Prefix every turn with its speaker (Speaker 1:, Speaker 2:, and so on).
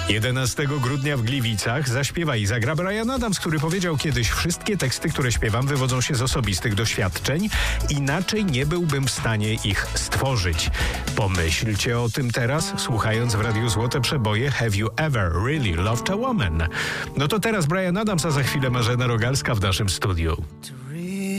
Speaker 1: 11 grudnia w Gliwicach zaśpiewa i zagra Bryan Adams, który powiedział kiedyś: wszystkie teksty, które śpiewam, wywodzą się z osobistych doświadczeń. Inaczej nie byłbym w stanie ich stworzyć. Pomyślcie o tym teraz, słuchając w Radiu Złote Przeboje Have You Ever Really Loved a Woman? No to teraz Bryan Adams, a za chwilę Marzena Rogalska w naszym studiu.